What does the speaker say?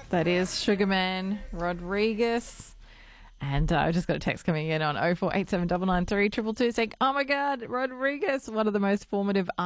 That is Sugarman Rodriguez. And I just got a text coming in on 0487 993 222 saying, oh my God, Rodriguez, one of the most formative